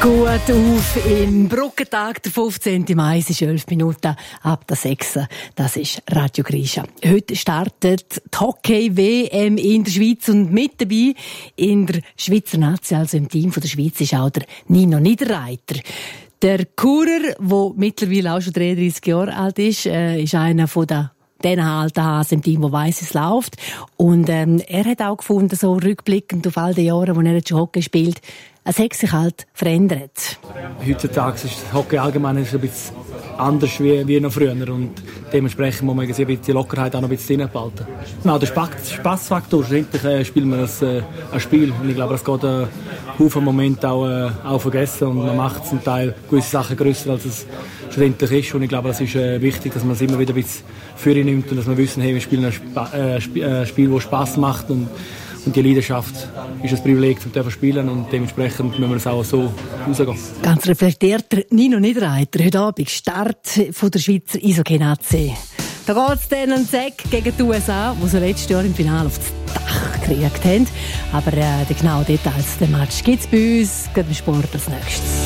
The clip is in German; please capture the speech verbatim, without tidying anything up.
Gut auf im Brückentag, der fünfzehnten Mai, es ist elf Minuten ab der sechs. Das ist Radio Grisha. Heute startet die Hockey-W M in der Schweiz und mit dabei in der Schweizer Nazi, also im Team von der Schweiz, ist auch der Nino Niederreiter. Der Churer, der mittlerweile auch schon dreiunddreissig Jahre alt ist, äh, ist einer von der den alten Hasen im Team, der weiss, es läuft. Und ähm, er hat auch gefunden, so rückblickend auf all die Jahre, wo er jetzt schon Hockey spielt, es hat sich halt verändert. Heutzutage ist das Hockey allgemein ein bisschen anders wie, wie noch früher. Und dementsprechend muss man ein bisschen die Lockerheit auch noch ein bisschen drin behalten. Genau, der Spassfaktor, schlussendlich äh, spielt man ein, äh, ein Spiel. Und ich glaube, das geht einen Haufen Momente auch, äh, auch vergessen. Und man macht zum Teil gewisse Sachen grösser, als es schlussendlich ist. Und ich glaube, das ist äh, wichtig, dass man es immer wieder ein bisschen für ihn nimmt und dass wir wissen, hey, wir spielen ein, Sp- äh, Sp- äh, Spiel, das Spass macht. Und Und die Leidenschaft ist ein Privileg, um zu spielen, und dementsprechend müssen wir es auch so rausgehen. Ganz reflektierter Nino Niederreiter, heute Abend Start von der Schweizer Eishockey-Nazi. Da geht es dann einen Sack gegen die U S A, die sie letztes Jahr im Finale aufs Dach gekriegt haben. Aber äh, die genauen Details des Matches gibt es bei uns, gerade im Sport als nächstes.